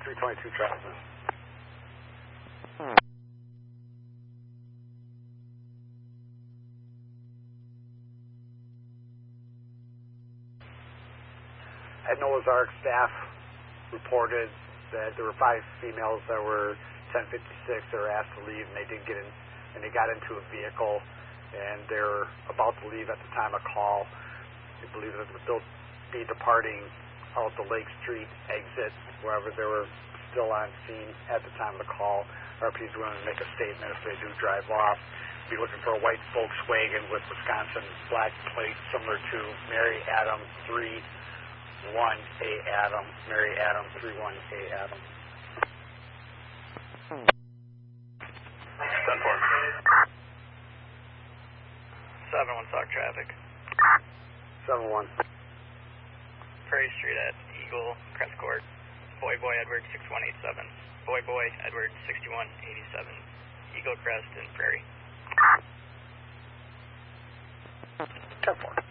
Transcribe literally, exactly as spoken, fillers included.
three twenty-two traffic. At Noah's Ark, staff reported that there were five females that were ten fifty-six that were asked to leave, and they didn't get in, and they got into a vehicle, and they were about to leave at the time of call. We believe that they'll be departing out the Lake Street exit, wherever they were still on scene at the time of the call. R P is willing to make a statement if they do drive off. Be looking for a white Volkswagen with Wisconsin black plate, similar to Mary Adam three one A Adam, Mary Adam three one A Adam. ten four. seven one Sock traffic. seven one. Prairie Street at Eagle, Crest Court. Boy Boy Edward six one eight seven. Boy Boy Edward sixty-one eighty-seven. Eagle Crest and Prairie. ten four.